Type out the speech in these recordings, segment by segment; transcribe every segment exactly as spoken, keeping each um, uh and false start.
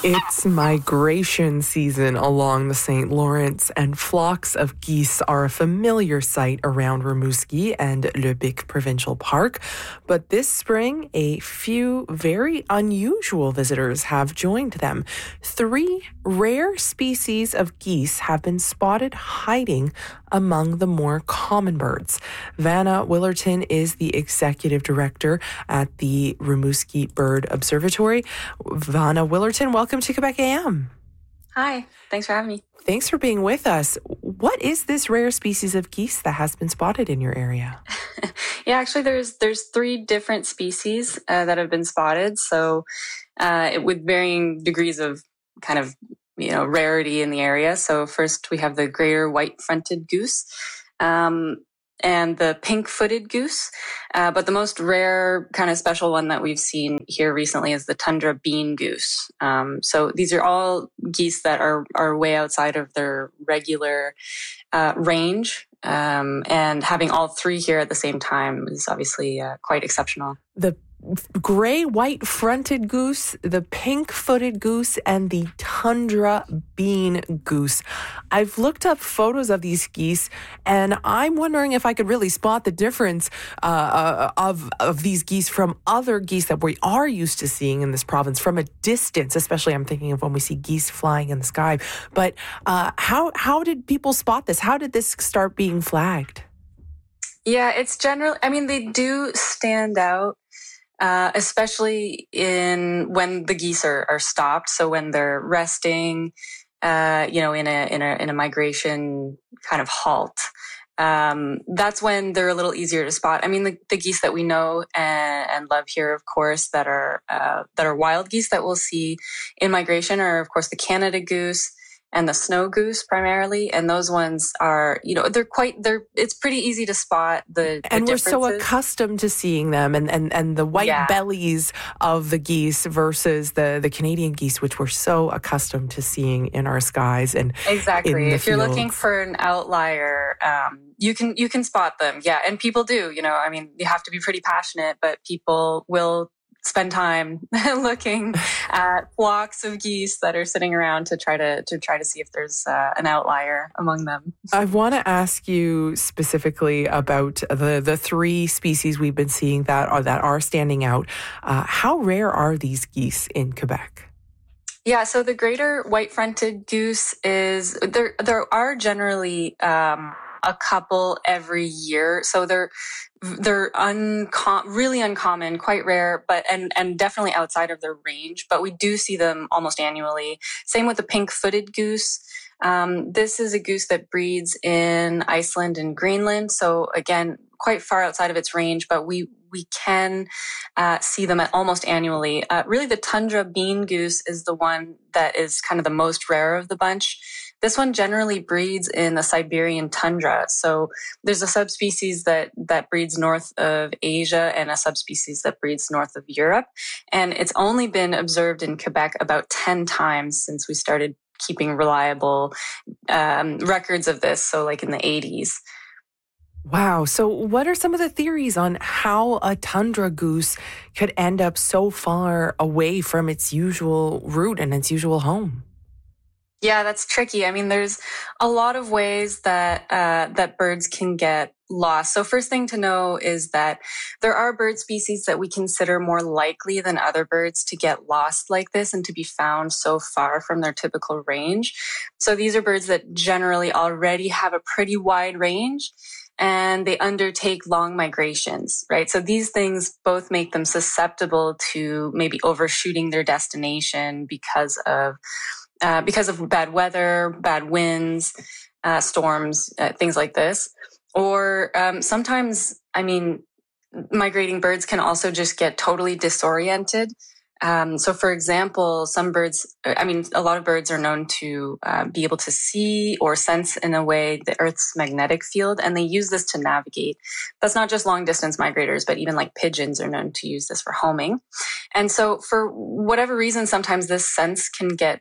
It's migration season along the Saint Lawrence, and flocks of geese are a familiar sight around Rimouski and Le Bic Provincial Park. But this spring, a few very unusual visitors have joined them. Three rare species of geese have been spotted hiding among the more common birds. Vanna Willerton is the executive director at the Rimouski Bird Observatory. Vanna Willerton, welcome to Quebec A M. Hi, thanks for having me. Thanks for being with us. What is this rare species of geese that has been spotted in your area? Yeah, actually, there's there's three different species uh, that have been spotted. So, uh, it, with varying degrees of kind of you know rarity in the area. So, first we have the greater white-fronted goose. Um, and the pink-footed goose. Uh, but the most rare kind of special one that we've seen here recently is the tundra bean goose. Um, so these are all geese that are, are way outside of their regular uh, range. Um, and having all three here at the same time is obviously uh, quite exceptional. The gray white-fronted goose, the pink-footed goose, and the tundra bean goose. I've looked up photos of these geese, and I'm wondering if I could really spot the difference uh, of of these geese from other geese that we are used to seeing in this province from a distance. Especially, I'm thinking of when we see geese flying in the sky. But uh, how how did people spot this? How did this start being flagged? Yeah, it's generally. I mean, they do stand out. Uh, especially in when the geese are, are stopped. So when they're resting, uh, you know, in a, in a, in a migration kind of halt, um, that's when they're a little easier to spot. I mean, the, the geese that we know and, and love here, of course, that are, uh, that are wild geese that we'll see in migration are, of course, the Canada goose and the snow goose primarily. And those ones are, you know, they're quite, they're, it's pretty easy to spot the, the And we're so accustomed to seeing them and, and, and the white yeah. bellies of the geese versus the, the Canadian geese, which we're so accustomed to seeing in our skies and exactly. in the If you're fields. Looking for an outlier, um, you can, you can spot them. Yeah. And people do, you know, I mean, you have to be pretty passionate, but people will spend time looking at flocks of geese that are sitting around to try to to try to see if there's uh, an outlier among them. I want to ask you specifically about the the three species we've been seeing that are that are standing out. Uh, how rare are these geese in Quebec? Yeah, so the greater white-fronted goose is there. There are generally um, a couple every year, so they're they're uncom- really uncommon, quite rare, but and and definitely outside of their range. But we do see them almost annually. Same with the pink-footed goose. Um, this is a goose that breeds in Iceland and Greenland, so again, quite far outside of its range, but we we can uh, see them at almost annually. Uh, really, the tundra bean goose is the one that is kind of the most rare of the bunch. This one generally breeds in the Siberian tundra. So there's a subspecies that, that breeds north of Asia and a subspecies that breeds north of Europe. And it's only been observed in Quebec about ten times since we started keeping reliable um, records of this. So like in the eighties. Wow. So what are some of the theories on how a tundra goose could end up so far away from its usual route and its usual home? Yeah, that's tricky. I mean, there's a lot of ways that uh, that birds can get lost. So first thing to know is that there are bird species that we consider more likely than other birds to get lost like this and to be found so far from their typical range. So these are birds that generally already have a pretty wide range and they undertake long migrations, right? So these things both make them susceptible to maybe overshooting their destination because of Uh, because of bad weather, bad winds, uh, storms, uh, things like this. Or um, sometimes, I mean, migrating birds can also just get totally disoriented. Um, so, for example, some birds, I mean, a lot of birds are known to uh, be able to see or sense in a way the Earth's magnetic field, and they use this to navigate. That's not just long distance migrators, but even like pigeons are known to use this for homing. And so for whatever reason, sometimes this sense can get just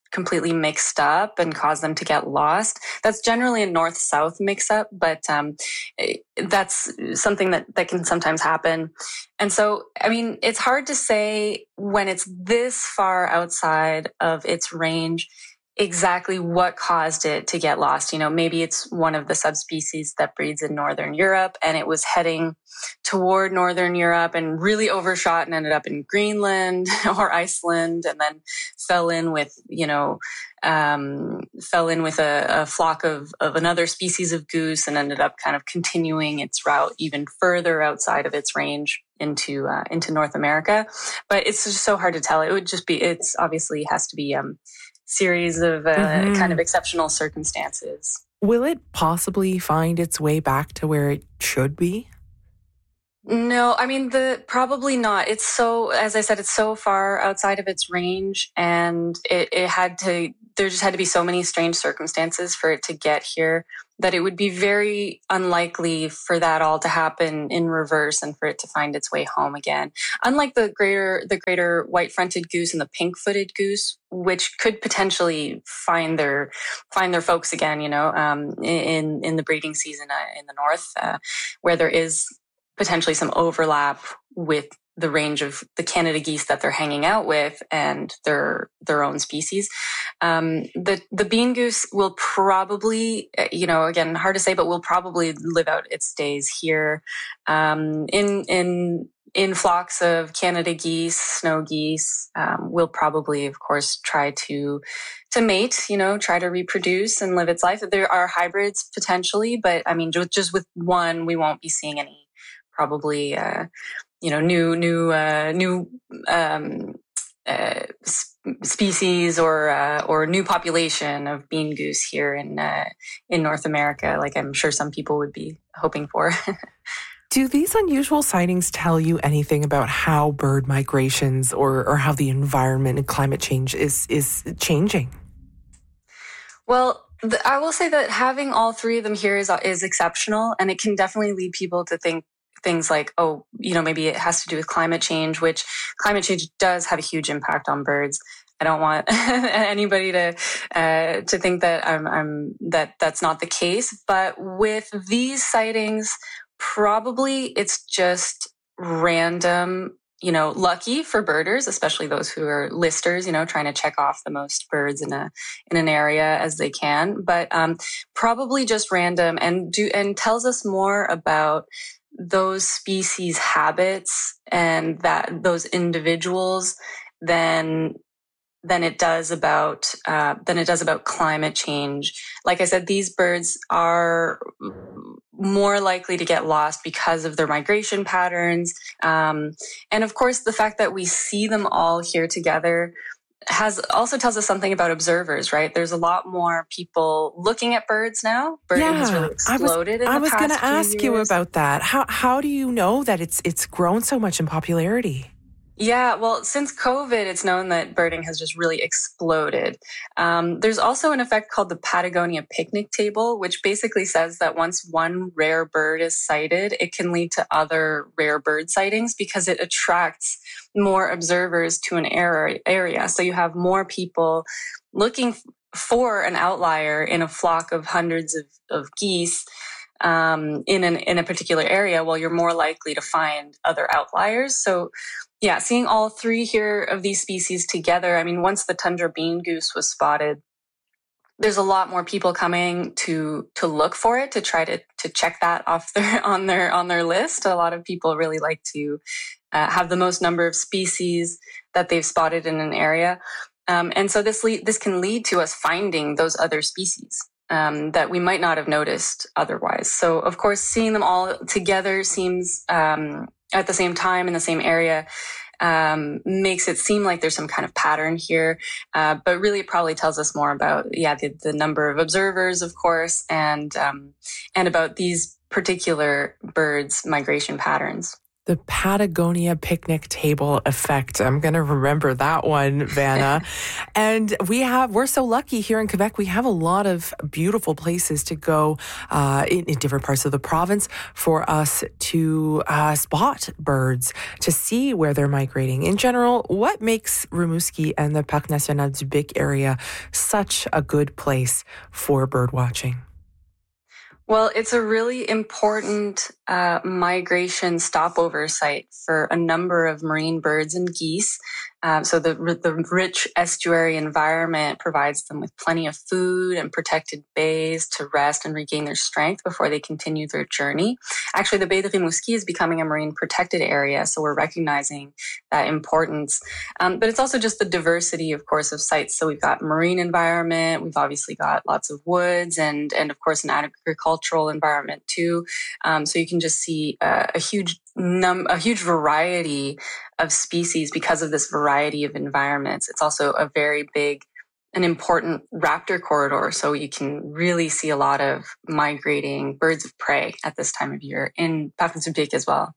completely mixed up and cause them to get lost. That's generally a north-south mix-up, but um, that's something that, that can sometimes happen. And so, I mean, it's hard to say when it's this far outside of its range exactly what caused it to get lost. You know, maybe it's one of the subspecies that breeds in Northern Europe and it was heading toward Northern Europe and really overshot and ended up in Greenland or Iceland and then fell in with, you know, um, fell in with a, a flock of, of another species of goose and ended up kind of continuing its route even further outside of its range into, uh, into North America. But it's just so hard to tell. It would just be, it's obviously has to be, um, series of uh, mm-hmm. kind of exceptional circumstances. Will it possibly find its way back to where it should be? No, I mean, the probably not. It's so, as I said, it's so far outside of its range, and it, it had to, there just had to be so many strange circumstances for it to get here that it would be very unlikely for that all to happen in reverse and for it to find its way home again. Unlike the greater, the greater white-fronted goose and the pink-footed goose, which could potentially find their, find their folks again, you know, um, in, in the breeding season uh, in the north, uh, where there is potentially some overlap with the range of the Canada geese that they're hanging out with and their their own species. Um, the the bean goose will probably, you know, again, hard to say, but will probably live out its days here um, in in in flocks of Canada geese, snow geese. Um, will probably, of course, try to to mate, you know, try to reproduce and live its life. There are hybrids potentially, but I mean, just, just with one, we won't be seeing any probably. Uh, you know, new, new, uh, new, um, uh, sp- species or, uh, or new population of bean goose here in, uh, in North America, like I'm sure some people would be hoping for. Do these unusual sightings tell you anything about how bird migrations or, or how the environment and climate change is, is changing? Well, the, I will say that having all three of them here is, is exceptional, and it can definitely lead people to think things like, oh, you know, maybe it has to do with climate change, which climate change does have a huge impact on birds. I don't want anybody to uh, to think that I'm, I'm that that's not the case. But with these sightings, probably it's just random, you know, lucky for birders, especially those who are listers, you know, trying to check off the most birds in a in an area as they can. But um, probably just random, and do and tells us more about those species' habits and that those individuals than than it does about uh, than it does about climate change. Like I said, these birds are more likely to get lost because of their migration patterns, um, and of course, the fact that we see them all here together has also tells us something about observers, right? There's a lot more people looking at birds now. Birding yeah, has really exploded I was, in the I past was going to ask years. you about that. How how do you know that it's it's grown so much in popularity? Yeah, well, since COVID, it's known that birding has just really exploded. Um, there's also an effect called the Patagonia picnic table, which basically says that once one rare bird is sighted, it can lead to other rare bird sightings because it attracts more observers to an area. So you have more people looking for an outlier in a flock of hundreds of, of geese um, in an, in a particular area, while you're more likely to find other outliers. So yeah, seeing all three here of these species together, I mean, once the tundra bean goose was spotted, there's a lot more people coming to to look for it, to try to to check that off their on their on their list. A lot of people really like to uh, have the most number of species that they've spotted in an area, um, and so this lead, this can lead to us finding those other species um, that we might not have noticed otherwise. So, of course, seeing them all together seems um, at the same time in the same area um, makes it seem like there's some kind of pattern here. Uh, but really it probably tells us more about, yeah, the, the number of observers, of course, and, um, and about these particular birds' migration patterns. The Patagonia picnic table effect. I'm going to remember that one, Vanna. And we have, we're so lucky here in Quebec. We have a lot of beautiful places to go uh, in, in different parts of the province for us to uh, spot birds, to see where they're migrating. In general, what makes Rimouski and the Parc National du Bic area such a good place for bird watching? Well, it's a really important uh, migration stopover site for a number of marine birds and geese. Um, so the the rich estuary environment provides them with plenty of food and protected bays to rest and regain their strength before they continue their journey. Actually, the Baie de Rimouski is becoming a marine protected area, so we're recognizing that importance. Um, but it's also just the diversity, of course, of sites. So we've got marine environment, we've obviously got lots of woods, and and of course an agricultural environment too. Um, so you can just see uh, a huge num a huge variety of species because of this variety of environments. It's also a very big, an important raptor corridor. So you can really see a lot of migrating birds of prey at this time of year in Parc du Bic as well.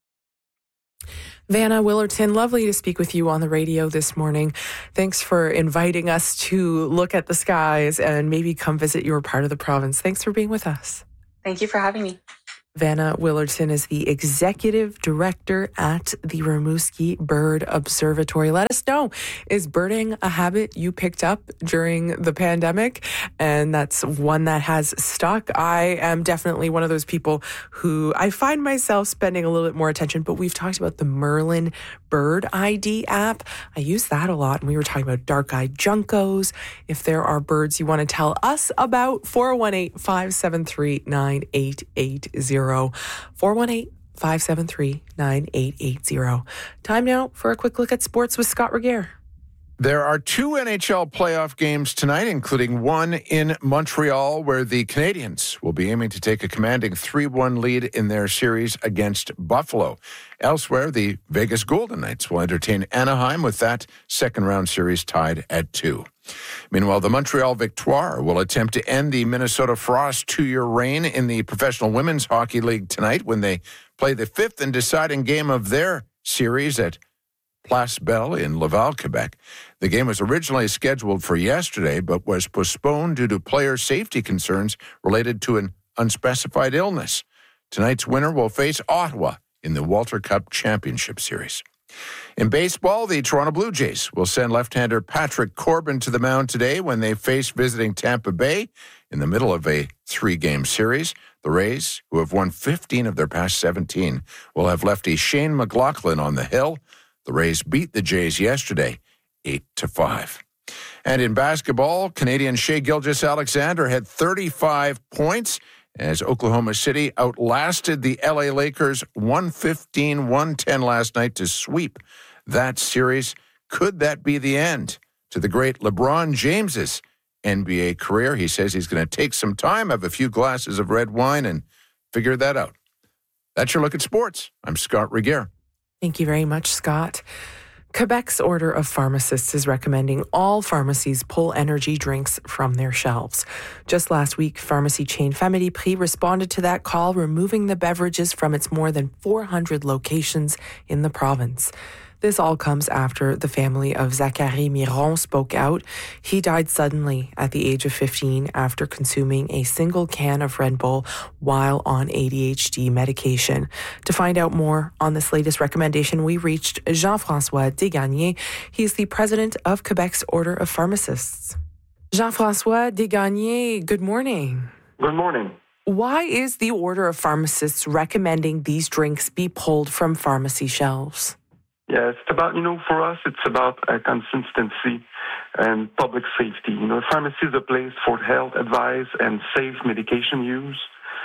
Vanna Willerton, lovely to speak with you on the radio this morning. Thanks for inviting us to look at the skies and maybe come visit your part of the province. Thanks for being with us. Thank you for having me. Vanna Willerton is the executive director at the Rimouski Bird Observatory. Let us know, is birding a habit you picked up during the pandemic? And that's one that has stuck. I am definitely one of those people who I find myself spending a little bit more attention, but we've talked about the Merlin Bird I D app. I use that a lot. And we were talking about dark-eyed juncos. If there are birds you want to tell us about, four one eight, five seven three, nine eight eight zero. four one eight, five seven three, nine eight eight zero. Time now for a quick look at sports with Scott Regier. There are two N H L playoff games tonight, including one in Montreal, where the Canadiens will be aiming to take a commanding three one lead in their series against Buffalo. Elsewhere, the Vegas Golden Knights will entertain Anaheim with that second-round series tied at two. Meanwhile, the Montreal Victoire will attempt to end the Minnesota Frost two-year reign in the Professional Women's Hockey League tonight when they play the fifth and deciding game of their series at Place Belle in Laval, Quebec. The game was originally scheduled for yesterday, but was postponed due to player safety concerns related to an unspecified illness. Tonight's winner will face Ottawa in the Walter Cup Championship Series. In baseball, the Toronto Blue Jays will send left-hander Patrick Corbin to the mound today when they face visiting Tampa Bay in the middle of a three-game series. The Rays, who have won fifteen of their past seventeen, will have lefty Shane McLaughlin on the hill. The Rays beat the Jays yesterday, eight to five. And in basketball, Canadian Shai Gilgeous-Alexander had thirty-five points as Oklahoma City outlasted the L A Lakers one fifteen to one ten last night to sweep that series. Could that be the end to the great LeBron James's N B A career? He says he's going to take some time, have a few glasses of red wine, and figure that out. That's your look at sports. I'm Scott Regier. Thank you very much, Scott. Quebec's Order of Pharmacists is recommending all pharmacies pull energy drinks from their shelves. Just last week, pharmacy chain Family Prix responded to that call, removing the beverages from its more than four hundred locations in the province. This all comes after the family of Zachary Miron spoke out. He died suddenly at the age of fifteen after consuming a single can of Red Bull while on A D H D medication. To find out more on this latest recommendation, we reached Jean-François Desgagnés. He's the president of Quebec's Order of Pharmacists. Jean-François Desgagnés, good morning. Good morning. Why is the Order of Pharmacists recommending these drinks be pulled from pharmacy shelves? Yeah, it's about, you know, for us, it's about uh, consistency and public safety. You know, pharmacy is a place for health advice and safe medication use.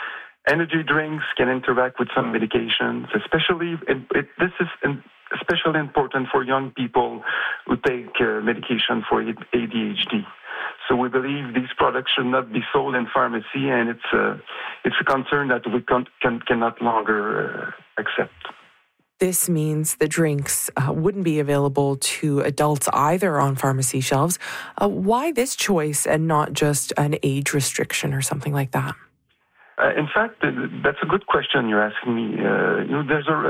Energy drinks can interact with some medications, especially, it, it, this is in, especially important for young people who take uh, medication for A D H D. So we believe these products should not be sold in pharmacy, and it's a, it's a concern that we can, can, cannot longer uh, accept. This means the drinks uh, wouldn't be available to adults either on pharmacy shelves. Uh, why this choice and not just an age restriction or something like that? Uh, in fact, uh, that's a good question you're asking me. Uh, you know, there's a,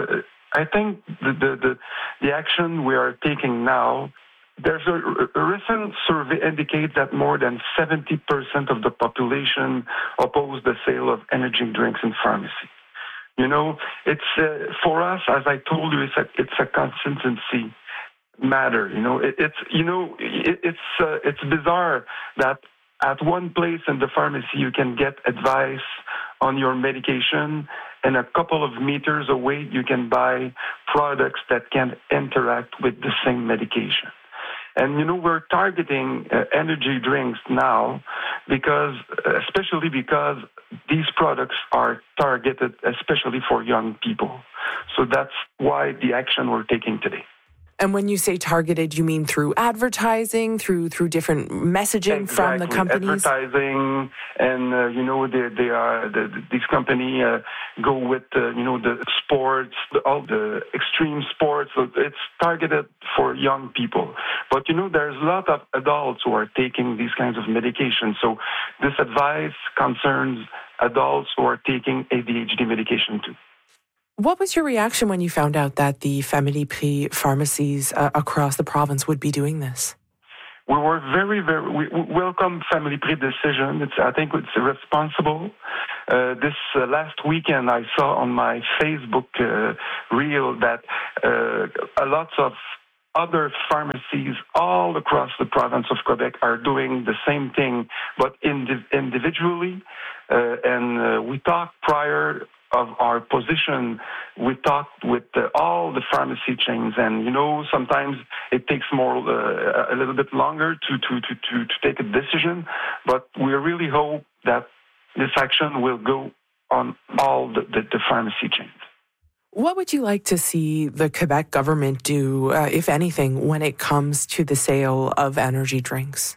I think the, the, the, the action we are taking now, there's a, a recent survey indicates that more than seventy percent of the population oppose the sale of energy drinks in pharmacy. You know, it's uh, for us, as I told you, it's a, it's a consistency matter. You know, it, it's you know, it, it's uh, it's bizarre that at one place in the pharmacy you can get advice on your medication, and a couple of meters away you can buy products that can interact with the same medication. And, you know, we're targeting uh, energy drinks now because, especially because these products are targeted especially for young people. So that's why the action we're taking today. And when you say targeted, you mean through advertising, through through different messaging exactly. from the companies? Advertising, and uh, you know, they they are the, these companies uh, go with uh, you know the sports, the, all the extreme sports. So it's targeted for young people. But you know, there's a lot of adults who are taking these kinds of medications. So this advice concerns adults who are taking A D H D medication too. What was your reaction when you found out that the Family Prix pharmacies uh, across the province would be doing this? We were very, very, we welcome Family Prix decision. It's, I think it's responsible. Uh, this uh, last weekend, I saw on my Facebook uh, reel that uh, a lot of other pharmacies all across the province of Quebec are doing the same thing, but indiv- individually. Uh, and uh, we talked prior of our position, we talked with uh, all the pharmacy chains, and you know, sometimes it takes more uh, a little bit longer to, to, to, to, to take a decision, but we really hope that this action will go on all the, the, the pharmacy chains. What would you like to see the Quebec government do, uh, if anything, when it comes to the sale of energy drinks?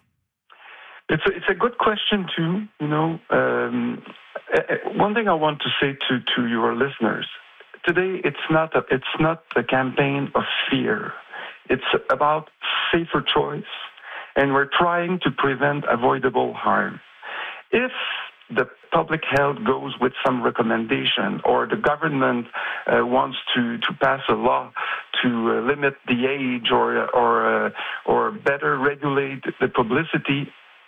It's a, it's a good question too. You know, um, one thing I want to say to, to your listeners today: it's not a, it's not a campaign of fear. It's about safer choice, and we're trying to prevent avoidable harm. If the public health goes with some recommendation, or the government uh, wants to, to pass a law to uh, limit the age, or or uh, or better regulate the publicity,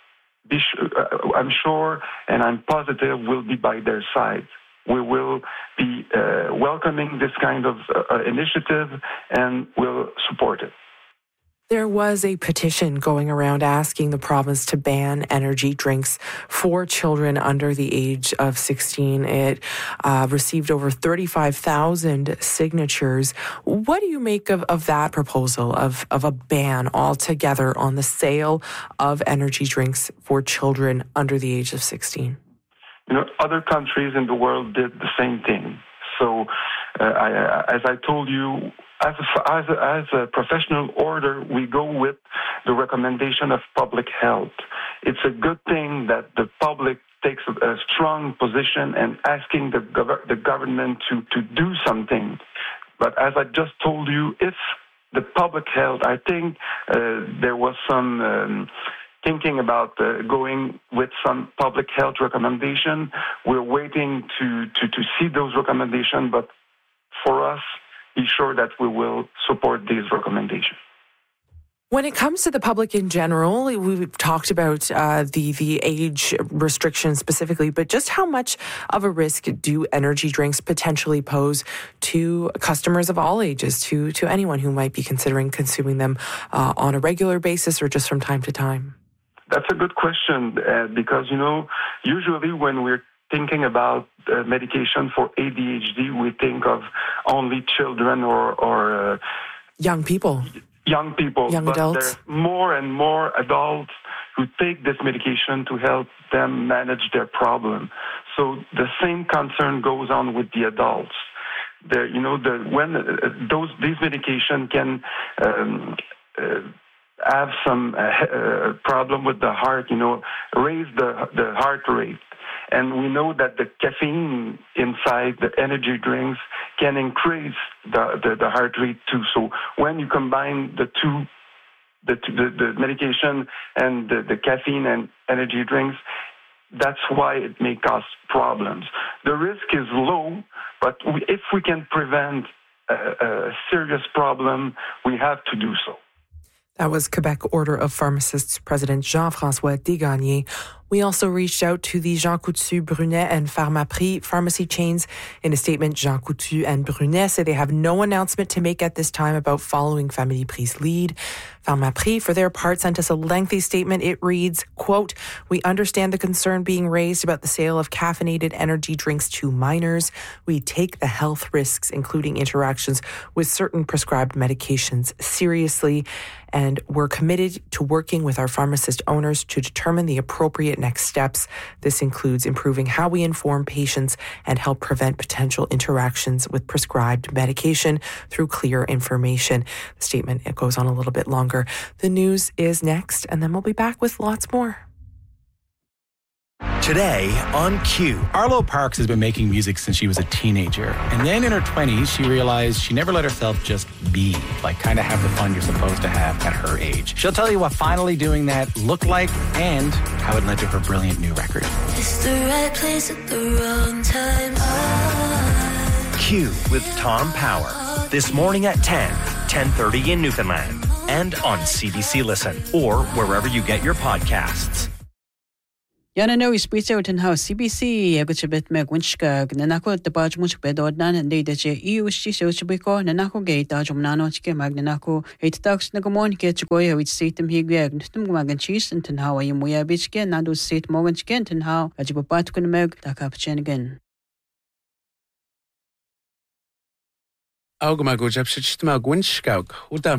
be sh- uh, I'm sure and I'm positive we'll be by their side. We will be uh, welcoming this kind of uh, initiative, and we'll support it. There was a petition going around asking the province to ban energy drinks for children under the age of sixteen. It uh, received over thirty-five thousand signatures. What do you make of, of that proposal, of, of a ban altogether on the sale of energy drinks for children under the age of sixteen? You know, other countries in the world did the same thing. So, uh, I, as I told you, As a, as, a, as a professional order, we go with the recommendation of public health. It's a good thing that the public takes a, a strong position and asking the, gov- the government to, to do something. But as I just told you, if the public health, I think uh, there was some um, thinking about uh, going with some public health recommendation. We're waiting to, to, to see those recommendations, but for us, be sure that we will support these recommendations. When it comes to the public in general, we've talked about uh, the the age restrictions specifically, but just how much of a risk do energy drinks potentially pose to customers of all ages, to to anyone who might be considering consuming them uh, on a regular basis or just from time to time? That's a good question, uh, because, you know, usually when we're thinking about uh, medication for A D H D, we think of only children or, or uh, young people. Young people. Young but adults. There are more and more adults who take this medication to help them manage their problem. So the same concern goes on with the adults. The, you know, the when uh, those these medication can um, uh, have some uh, uh, problem with the heart, you know, raise the the heart rate. And we know that the caffeine inside the energy drinks can increase the, the, the heart rate too. So when you combine the two, the, the, the medication and the, the caffeine and energy drinks, that's why it may cause problems. The risk is low, but we, if we can prevent a, a serious problem, we have to do so. That was Quebec Order of Pharmacists President Jean-François Desgagnés. We also reached out to the Jean Coutu, Brunet and Pharmaprix pharmacy chains. In a statement, Jean Coutu and Brunet say they have no announcement to make at this time about following Familiprix's lead. Pharmaprix, for their part, sent us a lengthy statement. It reads, quote, "We understand the concern being raised about the sale of caffeinated energy drinks to minors. We take the health risks, including interactions with certain prescribed medications, seriously, and we're committed to working with our pharmacist owners to determine the appropriate next steps. This includes improving how we inform patients and help prevent potential interactions with prescribed medication through clear information." The statement, it goes on a little bit longer. The news is next, and then we'll be back with lots more. Today on Q. Arlo Parks has been making music since she was a teenager. And then in her twenties, she realized she never let herself just be, like kind of have the fun you're supposed to have at her age. She'll tell you what finally doing that looked like and how it led to her brilliant new record. It's the right place at the wrong time. I... Q with Tom Power. This morning at ten, ten thirty in Newfoundland. And on C B C Listen or wherever you get your podcasts. Yana no ispita utan how C B C yaguchabit me winchka nanako the barge much bedordan and they that E U she so chibiko nanako gate ajumnano chike magnanako eight tax nagamon get to go which seat them higag nustum magan cheese and how I am we a bitch again and do seat moment again and how ajibapat kun meg takap chen again. Augma go jab shit ma gwinchka uda